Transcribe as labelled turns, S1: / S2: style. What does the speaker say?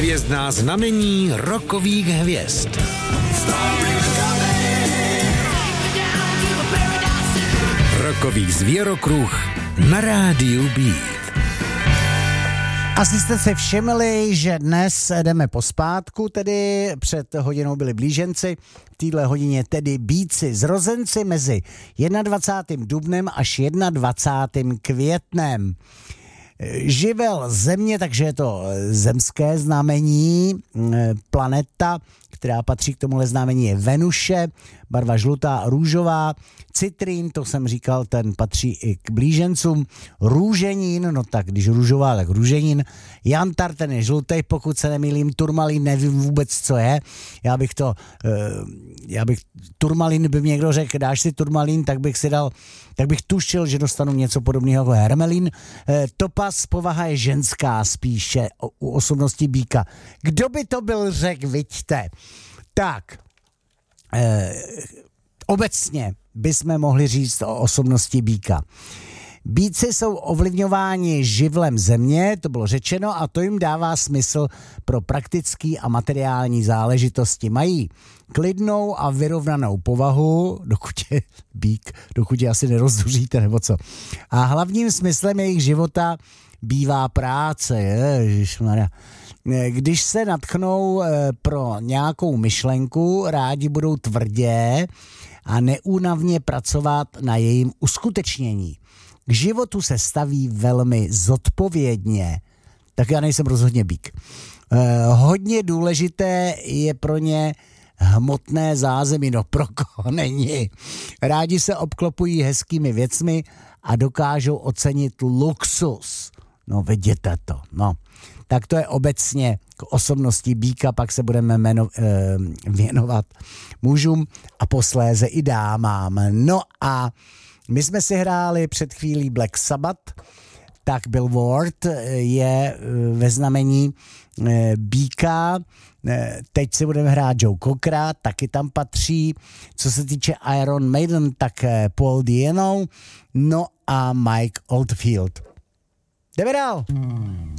S1: Hvězdná znamení rockových hvězd. Rockový zvěrokruh na rádiu Beat.
S2: Asi jste si všimli, že dnes jdeme pospátku, tedy před hodinou byli blíženci, v téhle hodině tedy Beatci zrozenci mezi 21. dubnem až 21. květnem. Živel země, takže je to zemské znamení, planeta, která patří k tomuhle znamení je Venuše, barva žlutá a růžová, citrín, to jsem říkal, ten patří i k blížencům, růženín, no tak když růžová, tak růženín, jantar, ten je žlutý, pokud se nemýlím, turmalín, nevím vůbec, co je, turmalín by mi někdo řekl, dáš si turmalín, tak bych tušil, že dostanu něco podobného jako hermelín. Topaz, povaha je ženská spíše u osobnosti býka. Kdo by to byl řekl, viďte. Tak, obecně bychom mohli říct o osobnosti býka. Býci jsou ovlivňováni živlem země, to bylo řečeno, a to jim dává smysl pro praktický a materiální záležitosti. Mají klidnou a vyrovnanou povahu, dokud je býk, dokud je asi nerozduříte nebo co. A hlavním smyslem jejich života bývá práce. Ježišmarja. Když se natchnou pro nějakou myšlenku, rádi budou tvrdě a neúnavně pracovat na jejím uskutečnění. K životu se staví velmi zodpovědně. Tak já nejsem rozhodně býk. Hodně důležité je pro ně hmotné zázemí, no pro koho není. Rádi se obklopují hezkými věcmi a dokážou ocenit luxus. No vidíte to, no. Tak to je obecně k osobnosti býka, pak se budeme věnovat mužům a posléze i dámám. No a my jsme si hráli před chvílí Black Sabbath, tak Bill Ward je ve znamení býka, teď si budeme hrát Joe Cockera, taky tam patří, co se týče Iron Maiden, tak Paul Diano, no a Mike Oldfield. Jdeme dál.